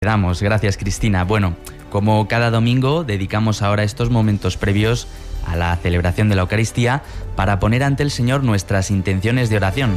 Gracias, Cristina. Bueno, como cada domingo, dedicamos ahora estos momentos previos a la celebración de la Eucaristía para poner ante el Señor nuestras intenciones de oración.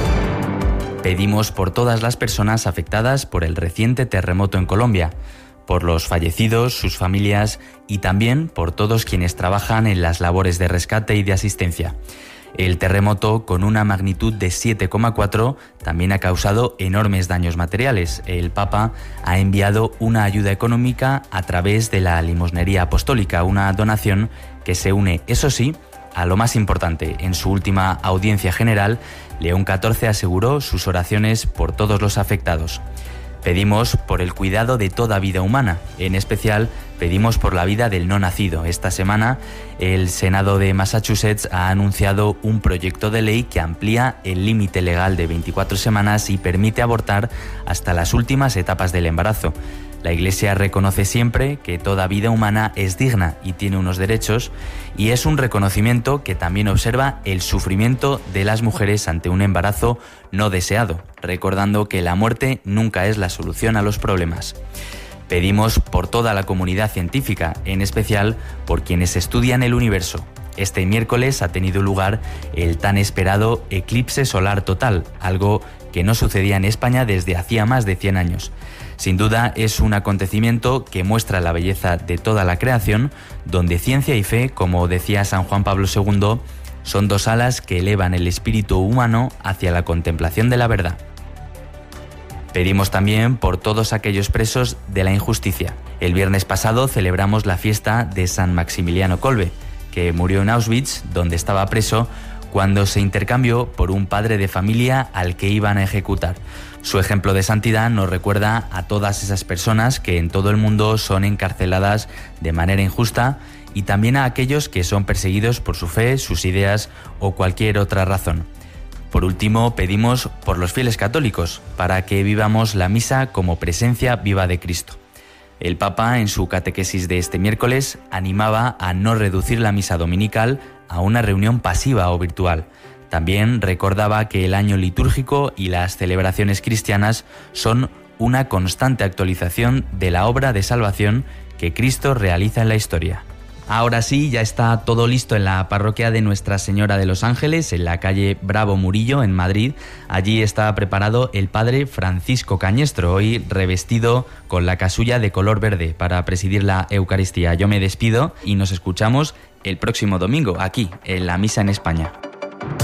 Pedimos por todas las personas afectadas por el reciente terremoto en Colombia, por los fallecidos, sus familias y también por todos quienes trabajan en las labores de rescate y de asistencia. El terremoto, con una magnitud de 7,4, también ha causado enormes daños materiales. El Papa ha enviado una ayuda económica a través de la limosnería apostólica, una donación que se une, eso sí, a lo más importante. En su última audiencia general, León XIV aseguró sus oraciones por todos los afectados. Pedimos por el cuidado de toda vida humana, en especial pedimos por la vida del no nacido. Esta semana el Senado de Massachusetts ha anunciado un proyecto de ley que amplía el límite legal de 24 semanas y permite abortar hasta las últimas etapas del embarazo. La Iglesia reconoce siempre que toda vida humana es digna y tiene unos derechos, y es un reconocimiento que también observa el sufrimiento de las mujeres ante un embarazo no deseado, recordando que la muerte nunca es la solución a los problemas. Pedimos por toda la comunidad científica, en especial por quienes estudian el universo. Este miércoles ha tenido lugar el tan esperado eclipse solar total, algo que no sucedía en España desde hacía más de 100 años. Sin duda es un acontecimiento que muestra la belleza de toda la creación, donde ciencia y fe, como decía San Juan Pablo II, son dos alas que elevan el espíritu humano hacia la contemplación de la verdad. Pedimos también por todos aquellos presos de la injusticia. El viernes pasado celebramos la fiesta de San Maximiliano Kolbe, que murió en Auschwitz, donde estaba preso, cuando se intercambió por un padre de familia al que iban a ejecutar. Su ejemplo de santidad nos recuerda a todas esas personas que en todo el mundo son encarceladas de manera injusta, y también a aquellos que son perseguidos por su fe, sus ideas o cualquier otra razón. Por último, pedimos por los fieles católicos, para que vivamos la misa como presencia viva de Cristo. El Papa, en su catequesis de este miércoles, animaba a no reducir la misa dominical a una reunión pasiva o virtual. También recordaba que el año litúrgico y las celebraciones cristianas son una constante actualización de la obra de salvación que Cristo realiza en la historia. Ahora sí, ya está todo listo en la parroquia de Nuestra Señora de los Ángeles, en la calle Bravo Murillo, en Madrid. Allí está preparado el padre Francisco Cañestro, hoy revestido con la casulla de color verde para presidir la Eucaristía. Yo me despido y nos escuchamos el próximo domingo, aquí, en la Misa en España.